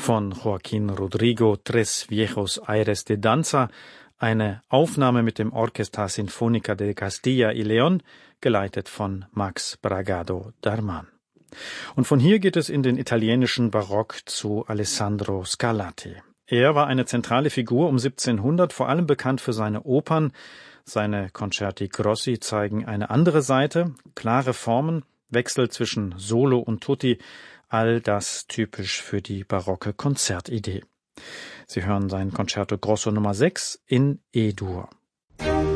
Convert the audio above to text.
von Joaquín Rodrigo Tres Viejos Aires de Danza, eine Aufnahme mit dem Orquesta Sinfónica de Castilla y León, geleitet von Max Bragado Darman. Und von hier geht es in den italienischen Barock zu Alessandro Scarlatti. Er war eine zentrale Figur um 1700, vor allem bekannt für seine Opern. Seine Concerti Grossi zeigen eine andere Seite, klare Formen, Wechsel zwischen Solo und Tutti, all das typisch für die barocke Konzertidee. Sie hören sein Concerto Grosso Nummer 6 in E-Dur.